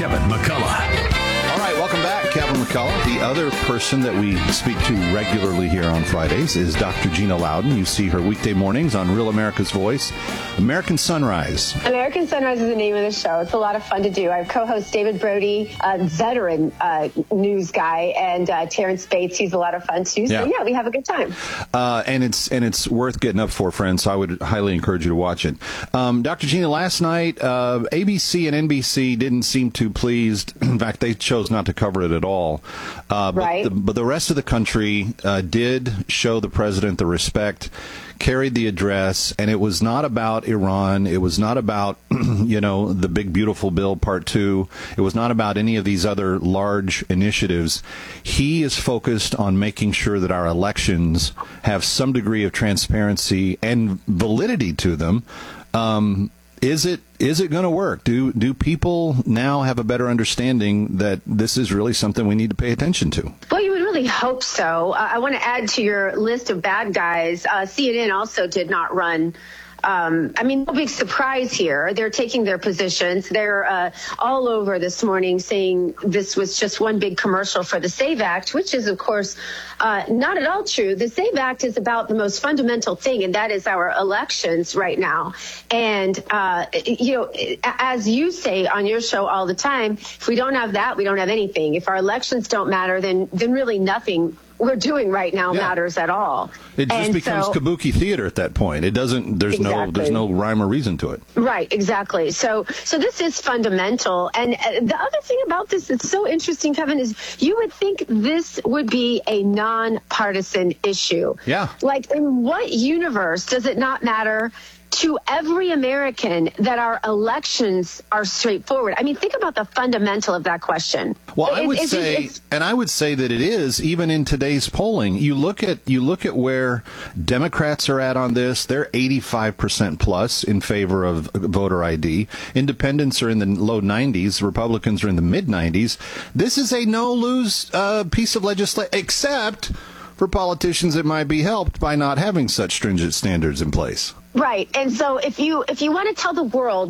Kevin McCullough. All right, welcome back, Kevin McCullough. The other person that we speak to regularly here on Fridays is Dr. Gina Loudon. You see her weekday mornings on Real America's Voice, American Sunrise. American Sunrise is the name of the show. It's a lot of fun to do. I co-host David Brody, a veteran news guy, and Terrence Bates. He's a lot of fun too. So yeah, we have a good time. And it's worth getting up for, friends. So I would highly encourage you to watch it. Dr. Gina, last night ABC and NBC didn't seem too pleased. In fact, they chose not to cover it at all. Right. But the rest of the country did show the president the respect, carried the address, and it was not about Iran. It was not about, the big, beautiful bill, part 2. It was not about any of these other large initiatives. He is focused on making sure that our elections have some degree of transparency and validity to them. Is it going to work? Do people now have a better understanding that this is really something we need to pay attention to? Well, you would really hope so. I want to add to your list of bad guys. CNN also did not run. No big surprise here. They're taking their positions. They're all over this morning saying this was just one big commercial for the SAVE Act, which is, of course, not at all true. The SAVE Act is about the most fundamental thing, and that is our elections right now. And, as you say on your show all the time, if we don't have that, we don't have anything. If our elections don't matter, then really nothing we're doing right now matters at all. It just becomes kabuki theater at that point. It doesn't. There's no rhyme or reason to it. Right. Exactly. So this is fundamental. And the other thing about this that's so interesting, Kevin, is you would think this would be a nonpartisan issue. Yeah. Like, in what universe does it not matter to every American that our elections are straightforward? I mean, think about the fundamental of that question. Well, I would say that it is, even in today's polling. You look at where Democrats are at on this. They're 85% plus in favor of voter ID. Independents are in the low 90s. Republicans are in the mid 90s. This is a no-lose piece of legislation, except for politicians that might be helped by not having such stringent standards in place. Right. And so if you want to tell the world